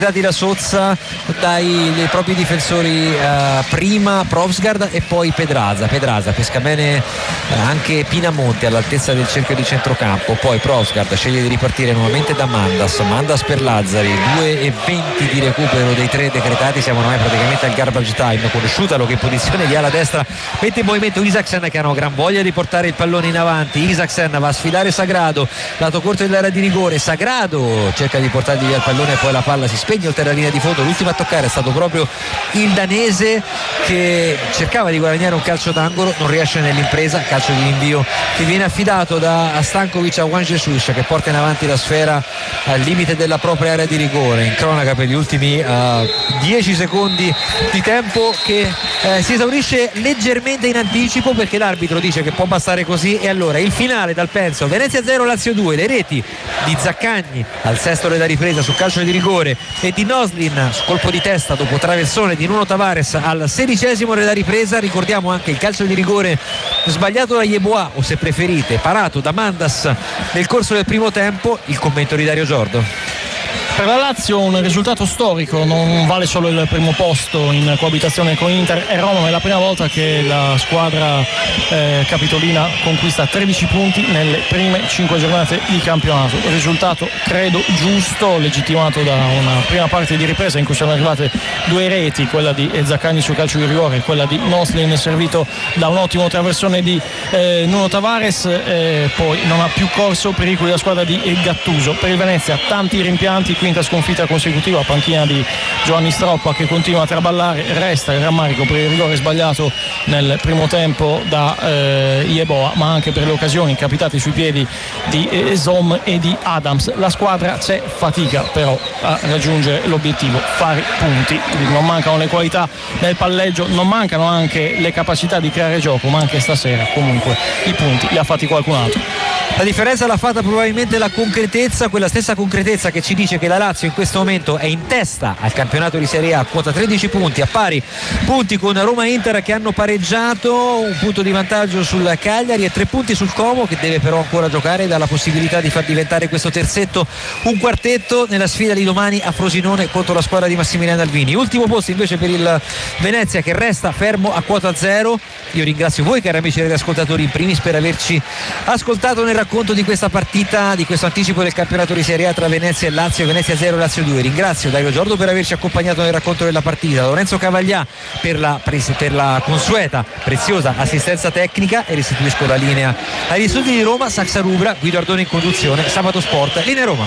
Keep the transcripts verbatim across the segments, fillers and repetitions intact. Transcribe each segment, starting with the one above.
dati la sozza dai dai propri difensori, eh, prima Provsgaard e poi Pedraza. Pedraza pesca bene eh, anche Pinamonti all'altezza del cerchio di centrocampo, poi Provsgaard sceglie di ripartire nuovamente da Mandas. Mandas per Lazzari, due e venti di recupero dei tre decretati, siamo ormai praticamente al garbage time, con Sciutalo che in posizione di ala destra mette in movimento Isaksen, che hanno gran voglia di portare il pallone in avanti. Isaksen va a sfidare Sagrado, lato corto dell'area di rigore, Sagrado cerca di portargli via il pallone e poi la palla si spegne oltre la linea di fondo. L'ultimo a toccare è stato proprio il danese, che cercava di guadagnare un calcio d'angolo, non riesce nell'impresa. Calcio di rinvio che viene affidato da Stankovic a Juan Jesus, che porta in avanti la sfera al limite della propria area di rigore. In cronaca per gli ultimi dieci uh, secondi di tempo che uh, si esaurisce leggermente in anticipo, perché l'arbitro dice che può bastare così. E allora il finale dal Penso: Venezia zero Lazio due, le reti di Zaccagni al sesto della ripresa su calcio di rigore e di Noslin su colpo di testa dopo traversone di Nuno Tavares al sedicesimo della ripresa. Ricordiamo anche il calcio di rigore sbagliato da Yeboah, o se preferite parato da Mandas nel corso del primo tempo. Il commento di Dario Giordo. Per la Lazio un risultato storico, non vale solo il primo posto in coabitazione con Inter e Roma, ma è la prima volta che la squadra eh, capitolina conquista tredici punti nelle prime cinque giornate di campionato. Risultato credo giusto, legittimato da una prima parte di ripresa in cui sono arrivate due reti, quella di Zaccagni sul calcio di rigore e quella di Noslin servito da un ottimo traversone di eh, Nuno Tavares. Eh, poi non ha più corso pericoli la squadra di Gattuso. Per il Venezia tanti rimpianti, quinta sconfitta consecutiva, panchina di Giovanni Stroppa che continua a traballare. Resta il rammarico per il rigore sbagliato nel primo tempo da eh, Yeboah, ma anche per le occasioni capitate sui piedi di eh, Zom e di Adams. La squadra c'è fatica però a raggiungere l'obiettivo, fare punti. Non mancano le qualità nel palleggio, non mancano anche le capacità di creare gioco, ma anche stasera comunque i punti li ha fatti qualcun altro. La differenza l'ha fatta probabilmente la concretezza, quella stessa concretezza che ci dice che la Lazio in questo momento è in testa al campionato di Serie A, quota tredici punti, a pari punti con Roma e Inter che hanno pareggiato, un punto di vantaggio sul Cagliari e tre punti sul Como, che deve però ancora giocare e dà la possibilità di far diventare questo terzetto un quartetto nella sfida di domani a Frosinone contro la squadra di Massimiliano Alvini. Ultimo posto invece per il Venezia, che resta fermo a quota zero. Io ringrazio voi cari amici e ascoltatori in primis per averci ascoltato nel racconto di questa partita, di questo anticipo del campionato di Serie A tra Venezia e Lazio, Venezia zero Lazio due. Ringrazio Dario Giordo per averci accompagnato nel racconto della partita, Lorenzo Cavaglià per la, per la consueta preziosa assistenza tecnica, e restituisco la linea agli studi di Roma. Saxa Rubra, Guido Ardone in conduzione, Sabato Sport, linea Roma.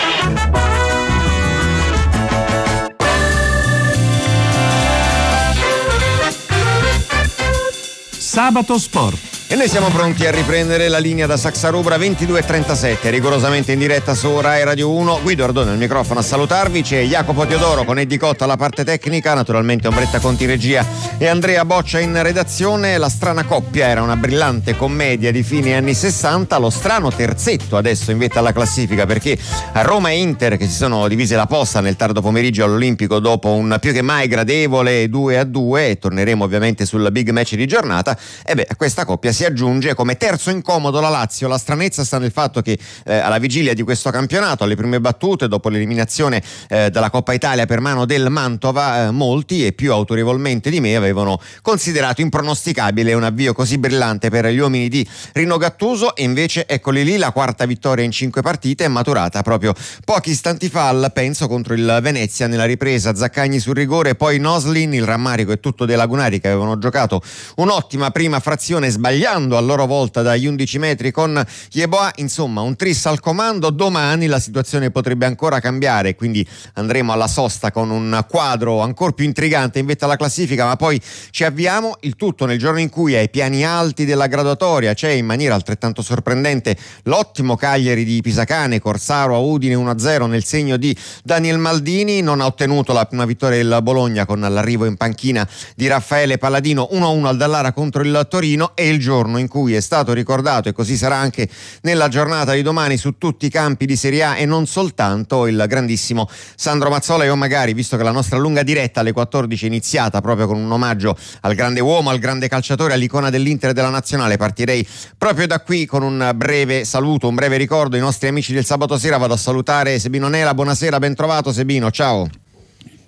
Sabato Sport. E noi siamo pronti a riprendere la linea da Saxa Rubra, ventidue e trentasette, rigorosamente in diretta su Rai Radio uno. Guido Ardone al microfono a salutarvi, c'è Jacopo Teodoro con Eddie Cotta alla parte tecnica, naturalmente Ombretta Conti in regia e Andrea Boccia in redazione. La strana coppia era una brillante commedia di fine anni sessanta, lo strano terzetto adesso in vetta alla classifica, perché a Roma e Inter, che si sono divise la posta nel tardo pomeriggio all'Olimpico dopo un più che mai gradevole due a due, e torneremo ovviamente sul big match di giornata, e beh, a questa coppia si aggiunge come terzo incomodo la Lazio. La stranezza sta nel fatto che eh, alla vigilia di questo campionato, alle prime battute dopo l'eliminazione eh, dalla Coppa Italia per mano del Mantova, eh, molti e più autorevolmente di me avevano considerato impronosticabile un avvio così brillante per gli uomini di Rino Gattuso, e invece eccoli lì, la quarta vittoria in cinque partite è maturata proprio pochi istanti fa al Penso contro il Venezia nella ripresa. Zaccagni sul rigore, poi Noslin. Il rammarico è tutto dei lagunari, che avevano giocato un'ottima prima frazione sbagliando a loro volta dagli undici metri con Yeboah. Insomma, un tris al comando. Domani la situazione potrebbe ancora cambiare, quindi andremo alla sosta con un quadro ancora più intrigante in vetta alla classifica, ma poi ci avviamo, il tutto nel giorno in cui ai piani alti della graduatoria c'è in maniera altrettanto sorprendente l'ottimo Cagliari di Pisacane, Corsaro a Udine uno a zero nel segno di Daniel Maldini. Non ha ottenuto la prima vittoria del Bologna con l'arrivo in panchina di Raffaele Palladino, uno a uno al Dallara contro il Torino, e il giorno in cui è stato ricordato, e così sarà anche nella giornata di domani su tutti i campi di Serie A e non soltanto, il grandissimo Sandro Mazzola. Io magari, visto che la nostra lunga diretta alle quattordici è iniziata proprio con un omaggio al grande uomo, al grande calciatore, all'icona dell'Inter e della Nazionale, partirei proprio da qui con un breve saluto, un breve ricordo ai nostri amici del sabato sera. Vado a salutare Sebino Nela. Buonasera, ben trovato Sebino, ciao.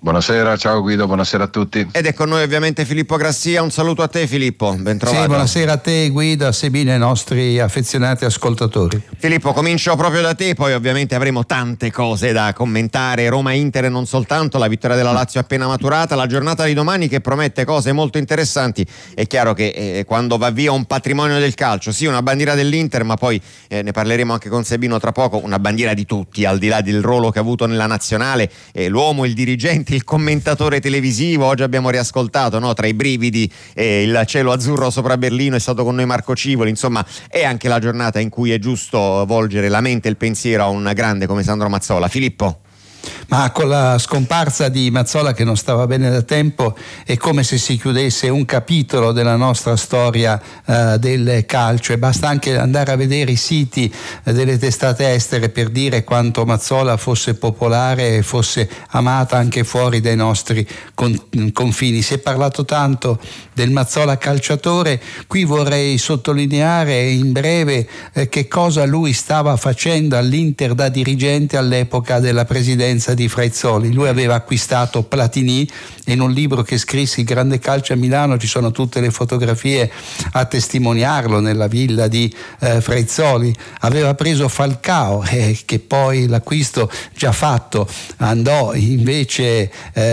Buonasera, ciao Guido, buonasera a tutti. Ed è con noi ovviamente Filippo Grassia, un saluto a te Filippo, ben trovato. Sì, buonasera a te Guido, a Sebino e ai nostri affezionati ascoltatori. Filippo, comincio proprio da te, poi ovviamente avremo tante cose da commentare, Roma-Inter e non soltanto, la vittoria della Lazio appena maturata, la giornata di domani che promette cose molto interessanti. È chiaro che eh, quando va via un patrimonio del calcio, sì una bandiera dell'Inter, ma poi eh, ne parleremo anche con Sebino tra poco, una bandiera di tutti, al di là del ruolo che ha avuto nella nazionale, eh, l'uomo, il dirigente, il commentatore televisivo. Oggi abbiamo riascoltato, no? Tra i brividi e il cielo azzurro sopra Berlino, è stato con noi Marco Civoli. Insomma, è anche la giornata in cui è giusto volgere la mente e il pensiero a un grande come Sandro Mazzola. Filippo? Ma con la scomparsa di Mazzola, che non stava bene da tempo, è come se si chiudesse un capitolo della nostra storia eh, del calcio, e basta anche andare a vedere i siti eh, delle testate estere per dire quanto Mazzola fosse popolare e fosse amata anche fuori dai nostri con- confini. Si è parlato tanto del Mazzola calciatore, qui vorrei sottolineare in breve eh, che cosa lui stava facendo all'Inter da dirigente all'epoca della presidenza di Frazzoli. Lui aveva acquistato Platini e in un libro che scrisse, Il grande calcio a Milano, ci sono tutte le fotografie a testimoniarlo nella villa di eh, Frazzoli. Aveva preso Falcao eh, che poi l'acquisto già fatto andò invece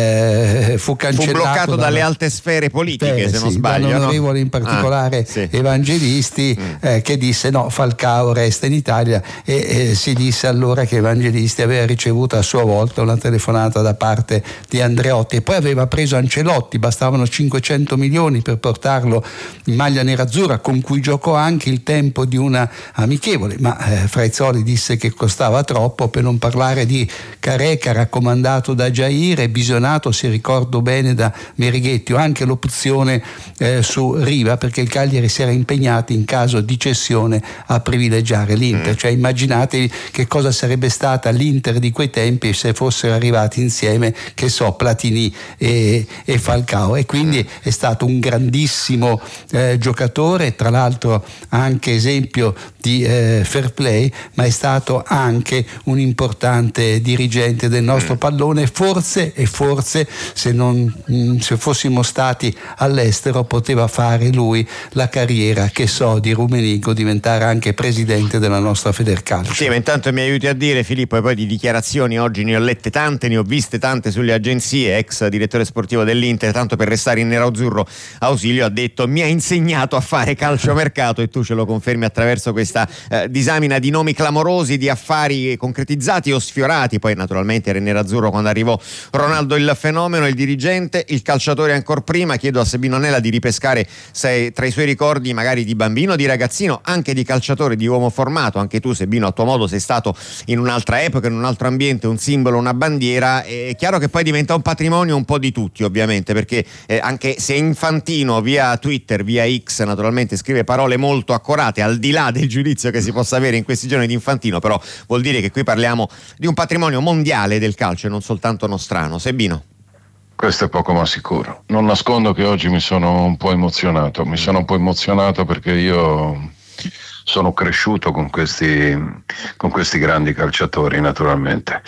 eh, fu cancellato, fu bloccato dalla, dalle alte sfere politiche, eh, se sì, non sbaglio, dall'onorevole no? in particolare ah, sì. Evangelisti mm. eh, che disse no, Falcao resta in Italia, e eh, si disse allora che Evangelisti aveva ricevuto a sua volta una telefonata da parte di Andreotti, e poi aveva preso Ancelotti, bastavano cinquecento milioni per portarlo in maglia nerazzurra, con cui giocò anche il tempo di una amichevole, ma eh, Frazzoli disse che costava troppo, per non parlare di Careca raccomandato da Jair e visionato, se ricordo bene, da Merighetti, o anche l'opzione eh, su Riva, perché il Cagliari si era impegnato in caso di cessione a privilegiare l'Inter. Mm. Cioè immaginatevi che cosa sarebbe stata l'Inter di quei tempi se fossero arrivati insieme, che so, Platini e, e Falcao. E quindi è stato un grandissimo eh, giocatore, tra l'altro anche esempio di eh, fair play, ma è stato anche un importante dirigente del nostro pallone. Forse e forse se non mh, se fossimo stati all'estero poteva fare lui la carriera, che so, di Rummenigge, diventare anche presidente della nostra Federcalcio. Sì, ma intanto mi aiuti a dire, Filippo, e poi di dichiarazioni oggi ne ho lette tante, ne ho viste tante sulle agenzie. Ex direttore sportivo dell'Inter, tanto per restare in nero-azzurro, Ausilio ha detto: mi ha insegnato a fare calciomercato, e tu ce lo confermi attraverso questa eh, disamina di nomi clamorosi, di affari concretizzati o sfiorati. Poi naturalmente era in nero-azzurro quando arrivò Ronaldo il fenomeno, il dirigente, il calciatore ancor prima. Chiedo a Sebino Nella di ripescare se tra i suoi ricordi, magari di bambino, di ragazzino, anche di calciatore, di uomo formato. Anche tu, Sebino, a tuo modo sei stato in un'altra epoca, in un altro ambiente, un simbolo, una bandiera. È chiaro che poi diventa un patrimonio un po' di tutti, ovviamente, perché eh, anche se Infantino via Twitter, via X, naturalmente scrive parole molto accorate, al di là del giudizio che si possa avere in questi giorni di Infantino, però vuol dire che qui parliamo di un patrimonio mondiale del calcio e non soltanto nostrano. Sebino? Questo è poco ma sicuro. Non nascondo che oggi mi sono un po' emozionato, mi sono un po' emozionato perché io sono cresciuto con questi, con questi grandi calciatori, naturalmente,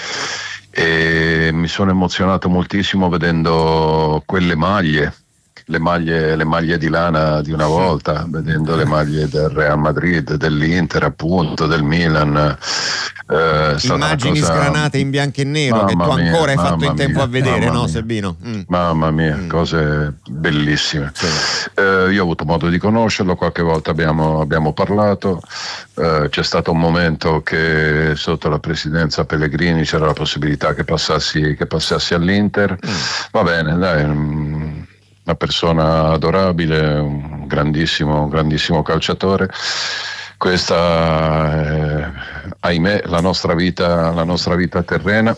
e mi sono emozionato moltissimo vedendo quelle maglie, le maglie, le maglie di lana di una volta, vedendo le maglie del Real Madrid, dell'Inter, appunto, del Milan. Eh, immagini cosa... sgranate in bianco e nero, mamma che tu ancora mia, hai fatto in tempo mia, a vedere, no Sebino? Mm. Mamma mia, mm. cose bellissime. Sì. Eh, io ho avuto modo di conoscerlo, qualche volta abbiamo, abbiamo parlato, eh, c'è stato un momento che sotto la presidenza Pellegrini c'era la possibilità che passassi, che passassi all'Inter. Mm. Va bene, dai, una persona adorabile, un grandissimo, un grandissimo calciatore. Questa è, ahimè, la nostra vita, la nostra vita terrena.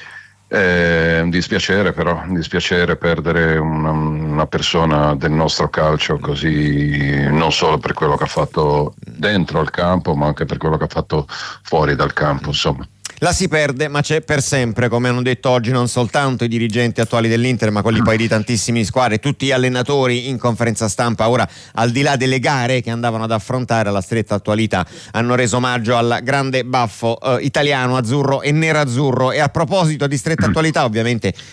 È un dispiacere, però, un dispiacere perdere una, una persona del nostro calcio così, non solo per quello che ha fatto dentro il campo, ma anche per quello che ha fatto fuori dal campo, insomma. La si perde, ma c'è per sempre, come hanno detto oggi non soltanto i dirigenti attuali dell'Inter, ma quelli poi di tantissime squadre, tutti gli allenatori in conferenza stampa. Ora, al di là delle gare che andavano ad affrontare, alla stretta attualità, hanno reso omaggio al grande baffo eh, italiano, azzurro e nerazzurro. E a proposito di stretta attualità, ovviamente